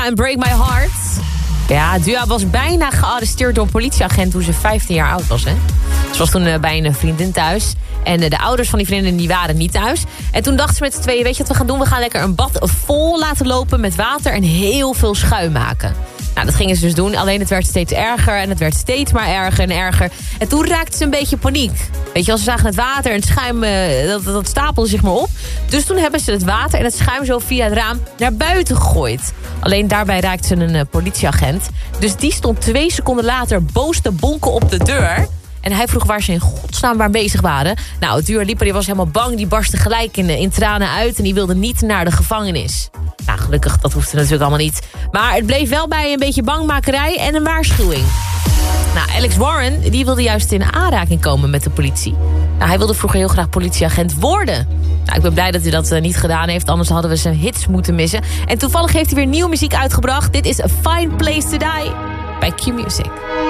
En Break My Heart. Ja, Dua was bijna gearresteerd door een politieagent toen ze 15 jaar oud was. Hè? Ze was toen bij een vriendin thuis. En de ouders van die vriendin die waren niet thuis. En toen dachten ze met z'n tweeën, weet je wat we gaan doen? We gaan lekker een bad vol laten lopen met water en heel veel schuim maken. Nou, dat gingen ze dus doen. Alleen het werd steeds erger en het werd steeds maar erger en erger. En toen raakten ze een beetje paniek. Weet je wel, ze zagen het water en het schuim, dat stapelde zich maar op. Dus toen hebben ze het water en het schuim zo via het raam naar buiten gegooid. Alleen daarbij raakte ze een politieagent. Dus die stond 2 seconden later boos te bonken op de deur. En hij vroeg waar ze in godsnaam waar bezig waren. Nou, Dua Lipa die was helemaal bang. Die barstte gelijk in tranen uit. En die wilde niet naar de gevangenis. Nou, gelukkig, dat hoefde natuurlijk allemaal niet. Maar het bleef wel bij een beetje bangmakerij en een waarschuwing. Nou, Alex Warren die wilde juist in aanraking komen met de politie. Nou, hij wilde vroeger heel graag politieagent worden. Nou, ik ben blij dat hij dat niet gedaan heeft. Anders hadden we zijn hits moeten missen. En toevallig heeft hij weer nieuwe muziek uitgebracht. Dit is A Fine Place to Die bij Q-Music.